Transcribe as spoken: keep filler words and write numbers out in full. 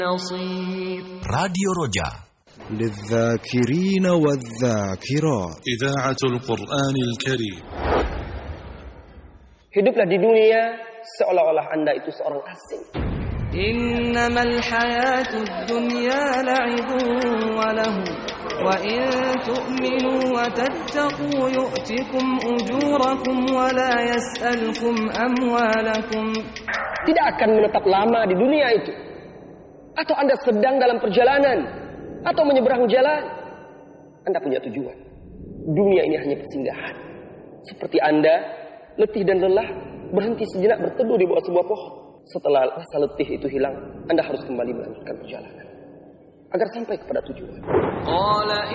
Radio Roja للذاكرين والذاكرات إذاعة القرآن الكريم. Hiduplah di dunia seolah-olah Anda itu seorang asing. Innamal hayatud dunya la'ibun wa lahu wa in tu'minu wa tattaqu yu'tikum ujurakum wa la yas'alkum amwalakum. Tidak akan menetap lama di dunia itu. Atau Anda sedang dalam perjalanan atau menyeberang jalan, Anda punya tujuan. Dunia ini hanya persinggahan. Seperti Anda letih dan lelah, berhenti sejenak berteduh di bawah sebuah pohon. Setelah rasa letih itu hilang, Anda harus kembali melanjutkan perjalanan agar sampai kepada tujuan.